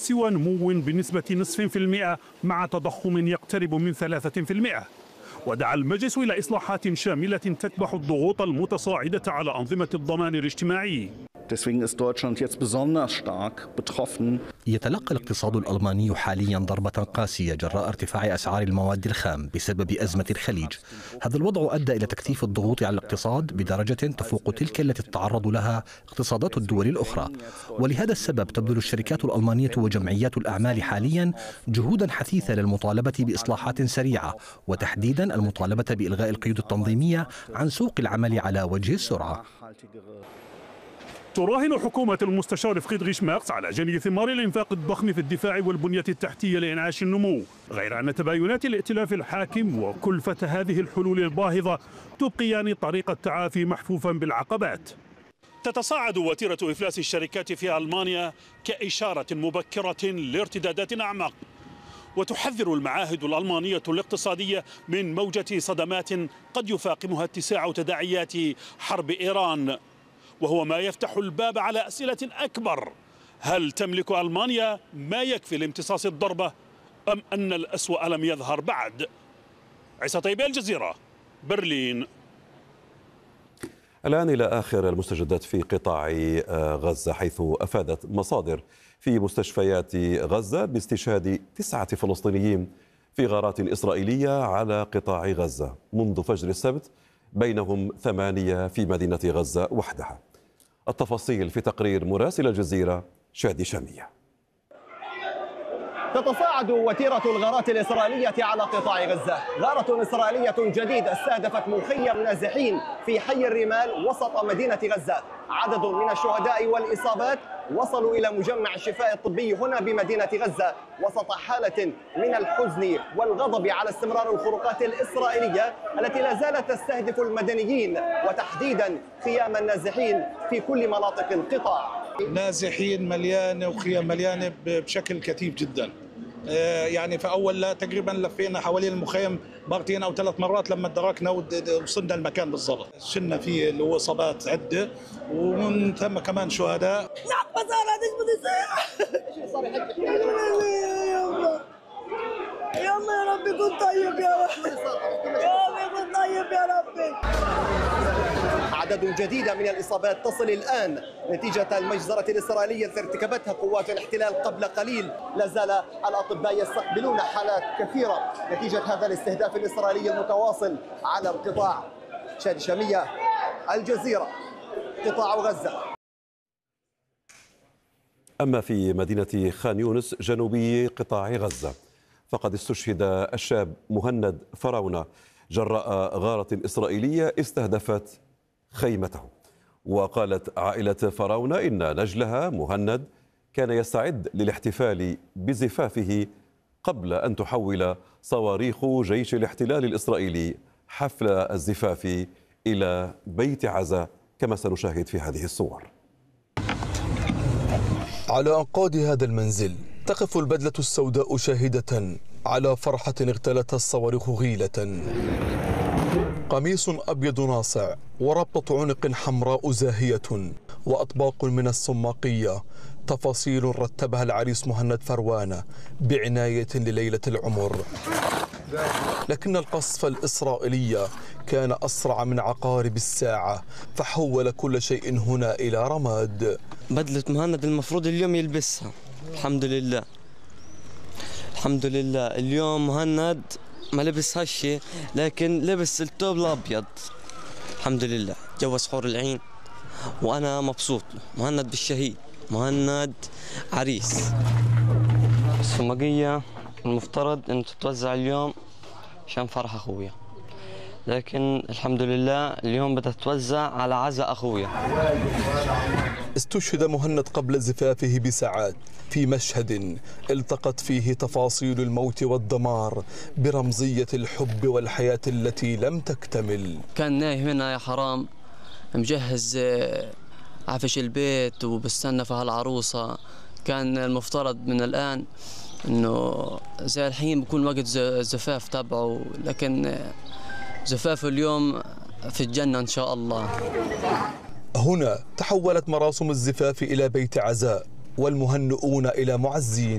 سوى نمو بنسبة 0.5% مع تضخم يقترب من 3%. ودعا المجلس إلى إصلاحات شاملة تكبح الضغوط المتصاعدة على أنظمة الضمان الاجتماعي. يتلقى الاقتصاد الألماني حاليا ضربة قاسية جراء ارتفاع أسعار المواد الخام بسبب أزمة الخليج. هذا الوضع أدى إلى تكثيف الضغوط على الاقتصاد بدرجة تفوق تلك التي تتعرض لها اقتصادات الدول الأخرى. ولهذا السبب تبذل الشركات الألمانية وجمعيات الأعمال حاليا جهودا حثيثة للمطالبة بإصلاحات سريعة، وتحديدا المطالبة بإلغاء القيود التنظيمية عن سوق العمل على وجه السرعة. تراهن حكومة المستشار فريدريش ميرز على جني ثمار الإنفاق الضخم في الدفاع والبنية التحتية لإنعاش النمو، غير أن تباينات الائتلاف الحاكم وكلفة هذه الحلول الباهظة تبقيان طريق التعافي محفوفا بالعقبات. تتصاعد وتيرة إفلاس الشركات في ألمانيا كإشارة مبكرة لارتدادات أعمق، وتحذر المعاهد الألمانية الاقتصادية من موجة صدمات قد يفاقمها اتساع تداعيات حرب إيران، وهو ما يفتح الباب على أسئلة أكبر. هل تملك ألمانيا ما يكفي لامتصاص الضربة أم أن الأسوأ لم يظهر بعد؟ عيسى طيبي، الجزيرة، برلين. الآن إلى آخر المستجدات في قطاع غزة، حيث أفادت مصادر في مستشفيات غزة باستشهاد 9 فلسطينيين في غارات إسرائيلية على قطاع غزة منذ فجر السبت، بينهم 8 في مدينة غزة وحدها. التفاصيل في تقرير مراسل الجزيرة شادي شامية. تتصاعد وتيرة الغارات الإسرائيلية على قطاع غزة. غارة إسرائيلية جديدة استهدفت مخيم نازحين في حي الرمال وسط مدينة غزة. عدد من الشهداء والإصابات وصلوا إلى مجمع الشفاء الطبي هنا بمدينة غزة وسط حالة من الحزن والغضب على استمرار الخروقات الإسرائيلية التي لا زالت تستهدف المدنيين وتحديدا خيام النازحين في كل مناطق القطاع. نازحين مليانة وخيام مليانة بشكل كثيف جدا. يعني فأول لا تقريبا لفينا حوالين المخيم مرتين أو 3 مرات لما ادركنا وصلنا المكان بالضبط. شلنا فيه اللي هو إصابات عدة ومن ثم كمان شهداء. يلا يا ربي كن طيب يا ربي، يا ربي كن طيب يا ربي. عدد جديد من الإصابات تصل الآن نتيجة المجزرة الإسرائيلية التي ارتكبتها قوات الاحتلال قبل قليل. لا زال الأطباء يستقبلون حالات كثيرة نتيجة هذا الاستهداف الإسرائيلي المتواصل على القطاع. شادي شامية، الجزيرة، قطاع غزة. أما في مدينة خان يونس جنوبي قطاع غزة، فقد استشهد الشاب مهند فراونة جراء غارة إسرائيلية استهدفت خيمته. وقالت عائلة فراونة إن نجلها مهند كان يستعد للاحتفال بزفافه قبل أن تحول صواريخ جيش الاحتلال الإسرائيلي حفل الزفاف إلى بيت عزا، كما سنشاهد في هذه الصور. على أنقاض هذا المنزل تقف البدلة السوداء شاهدة على فرحة اغتالتها الصواريخ غيلة. قميص أبيض ناصع وربطة عنق حمراء زاهية وأطباق من الصماقية، تفاصيل رتبها العريس مهند فروانة بعناية لليلة العمر. لكن القصف الإسرائيلي كان أسرع من عقارب الساعة فحول كل شيء هنا إلى رماد. بدلة مهند المفروض اليوم يلبسها، الحمد لله الحمد لله. اليوم مهند ما لبس هالشيء لكن لبس الثوب الأبيض الحمد لله. جوز حور العين وأنا مبسوط. مهند بالشهيد، مهند عريس. السماقية المفترض أن تتوزع اليوم عشان فرح أخويا، لكن الحمد لله اليوم بدها تتوزع على عزاء أخويا. استشهد مهند قبل زفافه بساعات في مشهد التقت فيه تفاصيل الموت والدمار برمزية الحب والحياة التي لم تكتمل. كان نايم هنا يا حرام، مجهز عفش البيت وبستنى في هالعروسة. كان المفترض من الآن إنه زي الحين بكون وقت زفاف تبعه، لكن زفاف اليوم في الجنة إن شاء الله. هنا تحولت مراسم الزفاف إلى بيت عزاء والمهنئون إلى معزين.